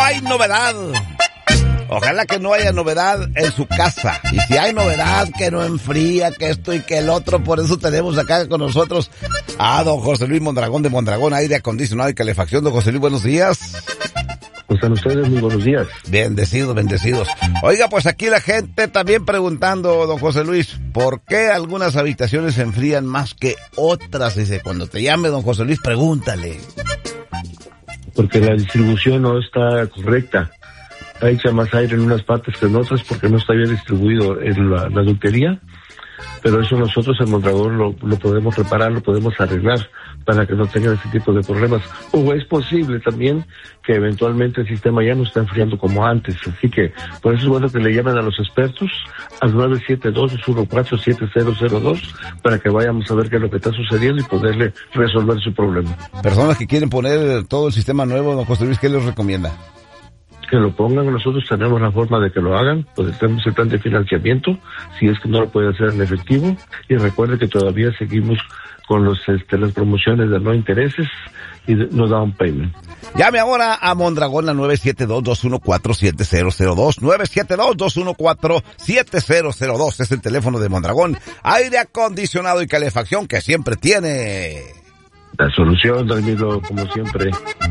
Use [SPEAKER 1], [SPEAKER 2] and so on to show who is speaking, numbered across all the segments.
[SPEAKER 1] hay novedad. Ojalá que no haya novedad en su casa. Y si hay novedad, que no enfría, que esto y que el otro. Por eso tenemos acá con nosotros a don José Luis Mondragón de Mondragón Aire Acondicionado y Calefacción. Don José Luis, buenos días.
[SPEAKER 2] Pues a ustedes muy buenos días.
[SPEAKER 1] Bendecidos, bendecidos. Oiga, pues aquí la gente también preguntando, don José Luis, ¿por qué algunas habitaciones se enfrían más que otras? Dice, cuando te llame don José Luis, pregúntale.
[SPEAKER 2] Porque la distribución no está correcta. Hay echa más aire en unas partes que en otras porque no está bien distribuido en la ductería. Pero eso nosotros en Mondragón lo podemos reparar, lo podemos arreglar para que no tengan ese tipo de problemas. O es posible también que eventualmente el sistema ya no está enfriando como antes. Así que por eso es bueno que le llamen a los expertos al 972-214-7002 para que vayamos a ver qué es lo que está sucediendo y poderle resolver su problema.
[SPEAKER 1] Personas que quieren poner todo el sistema nuevo, don José Luis, ¿qué les recomienda?
[SPEAKER 2] Que lo pongan, nosotros tenemos la forma de que lo hagan, pues tenemos el plan de financiamiento, si es que no lo puede hacer en efectivo, y recuerde que todavía seguimos con las promociones de no intereses y no down payment.
[SPEAKER 1] Llame ahora a Mondragón al 972-214-7002, 972-214-7002, es el teléfono de Mondragón, aire acondicionado y calefacción que siempre tiene
[SPEAKER 2] la solución, don Milo, como siempre.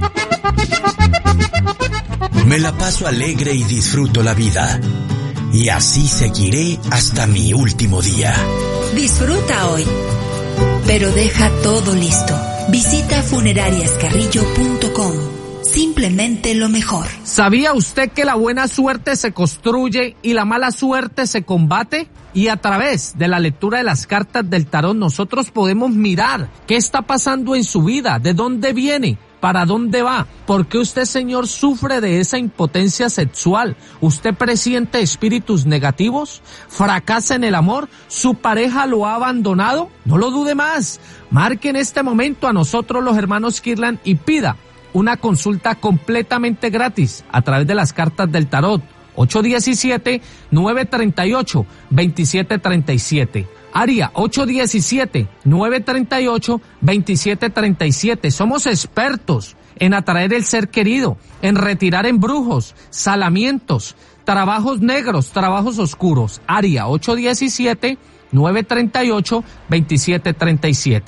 [SPEAKER 3] Me la paso alegre y disfruto la vida. Y así seguiré hasta mi último día.
[SPEAKER 4] Disfruta hoy, pero deja todo listo. Visita funerariascarrillo.com. Simplemente lo mejor.
[SPEAKER 5] ¿Sabía usted que la buena suerte se construye y la mala suerte se combate? Y a través de la lectura de las cartas del tarot nosotros podemos mirar qué está pasando en su vida, de dónde viene, para dónde va, por qué usted, señor, sufre de esa impotencia sexual, usted presiente espíritus negativos, fracasa en el amor, su pareja lo ha abandonado. No lo dude más, marque en este momento a nosotros los hermanos Kirlan y pida una consulta completamente gratis a través de las cartas del tarot. 817-938-2737. Área 817-938-2737. Somos expertos en atraer el ser querido, en retirar embrujos, salamientos, trabajos negros, trabajos oscuros. Área 817-938-2737.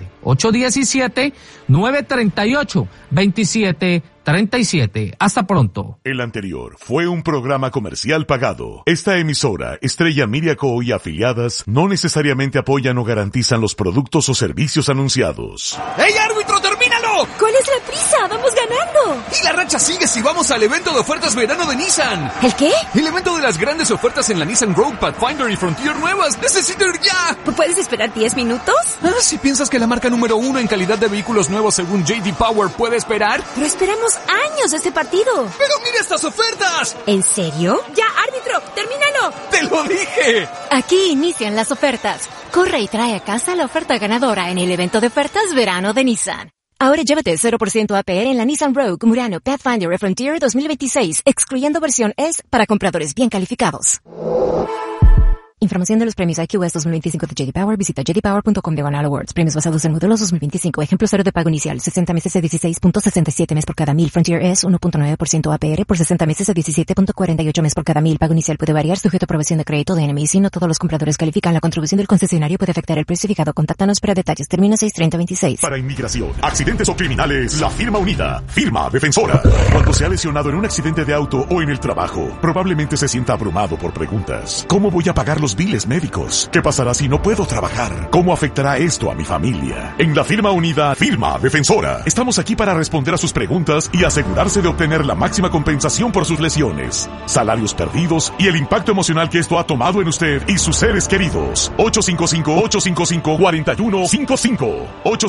[SPEAKER 5] 817-938-2737. Hasta pronto.
[SPEAKER 6] El anterior fue un programa comercial pagado. Esta emisora, Estrella Miriaco y afiliadas, no necesariamente apoyan o garantizan los productos o servicios anunciados.
[SPEAKER 7] ¡Ey, árbitro, termínalo!
[SPEAKER 8] ¿Cuál es la prisa? ¡Vamos ganando!
[SPEAKER 7] Y la racha sigue si vamos al evento de ofertas verano de Nissan.
[SPEAKER 8] ¿El qué?
[SPEAKER 7] El evento de las grandes ofertas en la Nissan Rogue, Pathfinder y Frontier nuevas. ¡Necesito ir ya!
[SPEAKER 8] ¿Puedes esperar 10 minutos?
[SPEAKER 7] Si piensas que la marca número 1 en calidad de vehículos nuevos según J.D. Power puede esperar.
[SPEAKER 8] Pero esperamos años de este partido.
[SPEAKER 7] ¡Pero mira estas ofertas!
[SPEAKER 8] ¿En serio? ¡Ya, árbitro! ¡Termínalo!
[SPEAKER 7] ¡Te lo dije!
[SPEAKER 8] Aquí inician las ofertas. Corre y trae a casa la oferta ganadora en el evento de ofertas verano de Nissan. Ahora llévate 0% APR en la Nissan Rogue, Murano, Pathfinder y Frontier 2026, excluyendo versión S para compradores bien calificados. Información de los premios IQS 2025 de J.D. Power. Visita jdpower.com/awards. Premios basados en modelos 2025. Ejemplo 0 de pago inicial. 60 meses de 16.67 mes por cada 1000. Frontier S 1.9% APR por 60 meses de 17.48 mes por cada 1000. Pago inicial puede variar sujeto a aprobación de crédito de NMI. Si no todos los compradores califican, la contribución del concesionario puede afectar el precio fijado. Contáctanos para detalles. Termina 6/30/26.
[SPEAKER 6] Para inmigración, accidentes o criminales, la firma unida. Firma defensora. Cuando se ha lesionado en un accidente de auto o en el trabajo, probablemente se sienta abrumado por preguntas. ¿Cómo voy a pagar los biles médicos? ¿Qué pasará si no puedo trabajar? ¿Cómo afectará esto a mi familia? En la firma unida, firma defensora, estamos aquí para responder a sus preguntas y asegurarse de obtener la máxima compensación por sus lesiones, salarios perdidos y el impacto emocional que esto ha tomado en usted y sus seres queridos. 855-855-4155.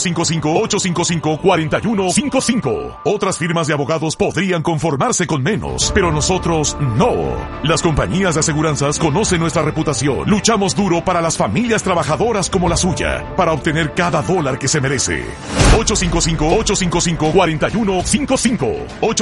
[SPEAKER 6] 855-855-4155. Otras firmas de abogados podrían conformarse con menos, pero nosotros no. Las compañías de aseguranzas conocen nuestra reputación. Luchamos duro para las familias trabajadoras como la suya, para obtener cada dólar que se merece. 855-855-4155.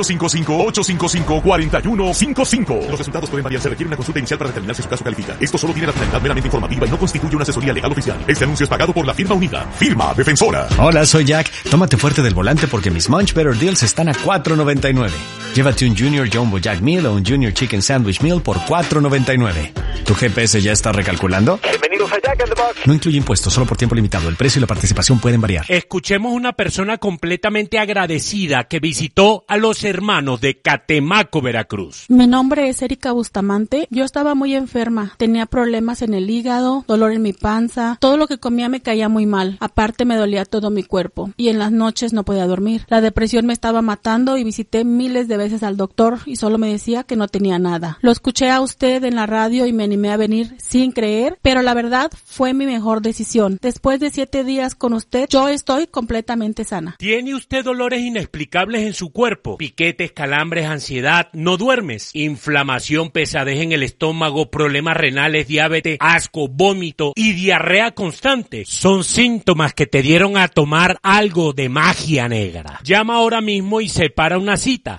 [SPEAKER 6] 855-855-4155. Los resultados pueden variar. Se requiere una consulta inicial para determinar si su caso califica. Esto solo tiene la finalidad meramente informativa y no constituye una asesoría legal oficial. Este anuncio es pagado por la firma unida. Firma defensora.
[SPEAKER 9] Hola, soy Jack. Tómate fuerte del volante porque mis Munch Better Deals están a $4.99.
[SPEAKER 7] Llévate un Junior Jumbo Jack Meal o un Junior Chicken Sandwich Meal por $4.99. ¿Tu GPS ya está recalculando?
[SPEAKER 9] Bienvenidos a Jack in the Box.
[SPEAKER 7] No incluye impuestos, solo por tiempo limitado. El precio y la participación pueden variar.
[SPEAKER 10] Escuchemos una persona completamente agradecida que visitó a los hermanos de Catemaco, Veracruz.
[SPEAKER 11] Mi nombre es Erika Bustamante. Yo estaba muy enferma. Tenía problemas en el hígado, dolor en mi panza. Todo lo que comía me caía muy mal. Aparte me dolía todo mi cuerpo. Y en las noches no podía dormir. La depresión me estaba matando y visité miles de veces al doctor y solo me decía que no tenía nada. Lo escuché a usted en la radio y me animé a venir sin creer, pero la verdad fue mi mejor decisión. Después de 7 días con usted, yo estoy completamente sana.
[SPEAKER 10] ¿Tiene usted dolores inexplicables en su cuerpo? Piquetes, calambres, ansiedad, no duermes, inflamación, pesadez en el estómago, problemas renales, diabetes, asco, vómito y diarrea constante. Son síntomas que te dieron a tomar algo de magia negra. Llama ahora mismo y separa una cita.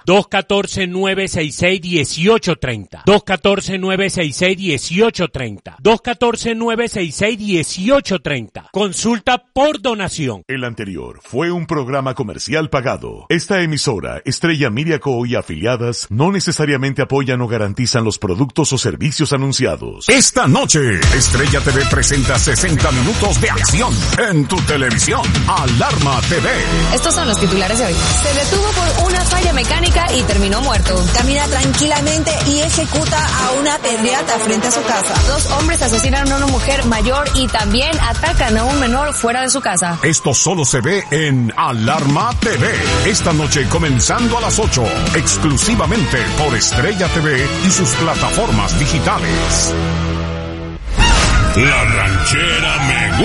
[SPEAKER 10] 214-966-1830. 214-966-1830. 214-966-1830. Consulta por donación.
[SPEAKER 6] El anterior fue un programa comercial pagado. Esta emisora, Estrella Media Co. y afiliadas, no necesariamente apoyan o garantizan los productos o servicios anunciados.
[SPEAKER 12] Esta noche, Estrella TV presenta 60 minutos de acción en tu televisión. Alarma TV.
[SPEAKER 13] Estos son los titulares de hoy. Se detuvo por una falla mecánica y terminó muerto.
[SPEAKER 14] Camina tranquilamente y ejecuta a una pedriata frente a su casa.
[SPEAKER 13] 2 hombres asesinan a una mujer mayor y también atacan a un menor fuera de su casa.
[SPEAKER 12] Esto solo se ve en Alarma TV. Esta noche comenzando a las 8, exclusivamente por Estrella TV y sus plataformas digitales.
[SPEAKER 15] La ranchera me gusta.